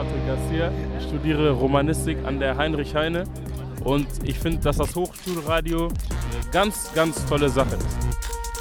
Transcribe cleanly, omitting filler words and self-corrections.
Patrick Garcia. Ich studiere Romanistik an der Heinrich Heine und ich finde, dass das Hochschulradio eine ganz, ganz tolle Sache ist.